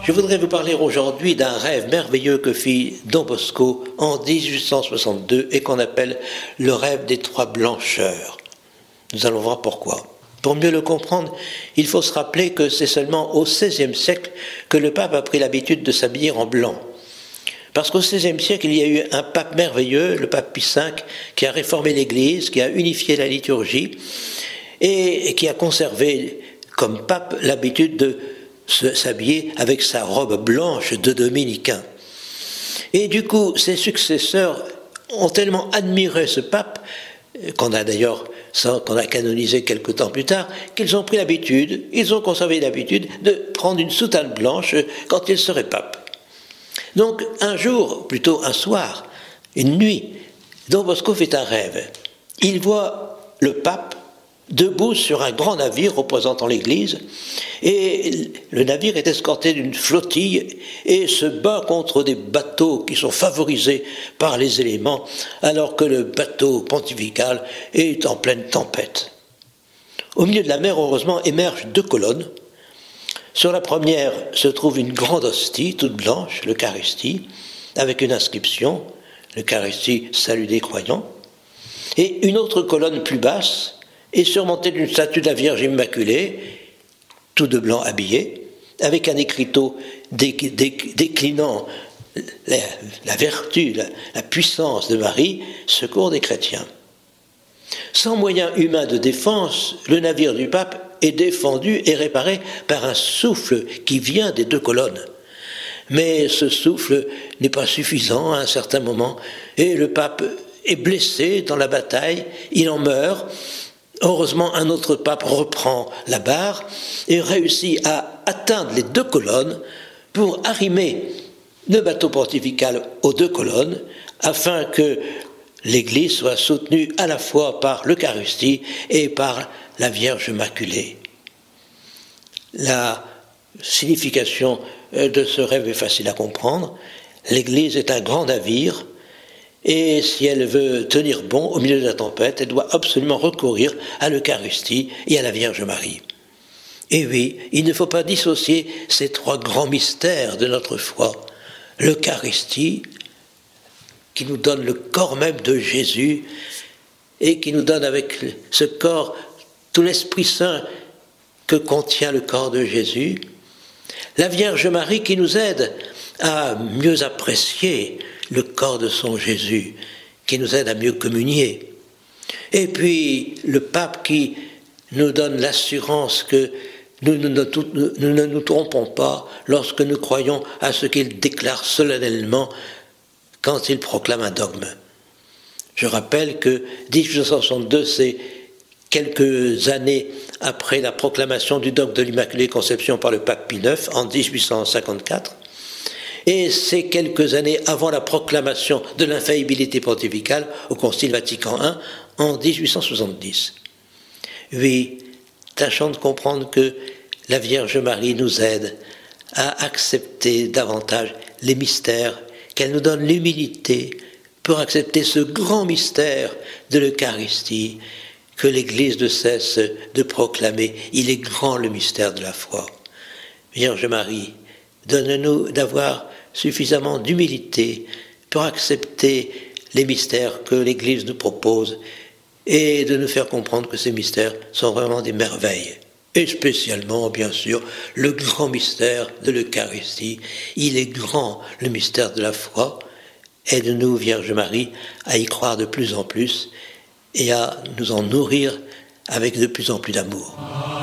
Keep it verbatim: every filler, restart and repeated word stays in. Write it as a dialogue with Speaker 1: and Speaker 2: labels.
Speaker 1: Je voudrais vous parler aujourd'hui d'un rêve merveilleux que fit Don Bosco en dix-huit cent soixante-deux et qu'on appelle le rêve des trois blancheurs. Nous allons voir pourquoi. Pour mieux le comprendre, il faut se rappeler que c'est seulement au seizième siècle que le pape a pris l'habitude de s'habiller en blanc. Parce qu'au seizième siècle, il y a eu un pape merveilleux, le pape Pie cinq, qui a réformé l'Église, qui a unifié la liturgie et qui a conservé comme pape l'habitude de s'habiller avec sa robe blanche de dominicain. Et du coup, ses successeurs ont tellement admiré ce pape, qu'on a d'ailleurs qu'on a canonisé quelque temps plus tard, qu'ils ont pris l'habitude, ils ont conservé l'habitude de prendre une soutane blanche quand ils seraient pape. Donc un jour, plutôt un soir, une nuit, Don Bosco fait un rêve. Il voit le pape debout sur un grand navire représentant l'Église, et le navire est escorté d'une flottille et se bat contre des bateaux qui sont favorisés par les éléments, alors que le bateau pontifical est en pleine tempête. Au milieu de la mer, heureusement, émergent deux colonnes. Sur la première se trouve une grande hostie, toute blanche, l'Eucharistie, avec une inscription, l'Eucharistie, salut des croyants, et une autre colonne plus basse, est surmonté d'une statue de la Vierge Immaculée, tout de blanc habillé, avec un écriteau déclinant la, la vertu, la, la puissance de Marie, secours des chrétiens. Sans moyens humains de défense, le navire du pape est défendu et réparé par un souffle qui vient des deux colonnes. Mais ce souffle n'est pas suffisant à un certain moment, et le pape est blessé dans la bataille, il en meurt. Heureusement, un autre pape reprend la barre et réussit à atteindre les deux colonnes pour arrimer le bateau pontifical aux deux colonnes afin que l'Église soit soutenue à la fois par l'Eucharistie et par la Vierge Immaculée. La signification de ce rêve est facile à comprendre. L'Église est un grand navire. Et si elle veut tenir bon au milieu de la tempête, elle doit absolument recourir à l'Eucharistie et à la Vierge Marie. Et oui, il ne faut pas dissocier ces trois grands mystères de notre foi. L'Eucharistie, qui nous donne le corps même de Jésus, et qui nous donne avec ce corps tout l'Esprit Saint que contient le corps de Jésus. La Vierge Marie qui nous aide à mieux apprécier le corps de son Jésus, qui nous aide à mieux communier. Et puis le pape qui nous donne l'assurance que nous ne nous, nous, nous, ne nous trompons pas lorsque nous croyons à ce qu'il déclare solennellement quand il proclame un dogme. Je rappelle que dix-huit cent soixante-deux, c'est quelques années après la proclamation du dogme de l'Immaculée Conception par le pape Pie neuf en dix-huit cent cinquante-quatre, et c'est quelques années avant la proclamation de l'infaillibilité pontificale au Concile Vatican un en dix-huit cent soixante-dix. Oui, tâchons de comprendre que la Vierge Marie nous aide à accepter davantage les mystères, qu'elle nous donne l'humilité pour accepter ce grand mystère de l'Eucharistie que l'Église ne cesse de proclamer. Il est grand le mystère de la foi. Vierge Marie, donne-nous d'avoir suffisamment d'humilité pour accepter les mystères que l'Église nous propose et de nous faire comprendre que ces mystères sont vraiment des merveilles. Et spécialement, bien sûr, le grand mystère de l'Eucharistie. Il est grand, le mystère de la foi. Aide-nous, Vierge Marie, à y croire de plus en plus et à nous en nourrir avec de plus en plus d'amour.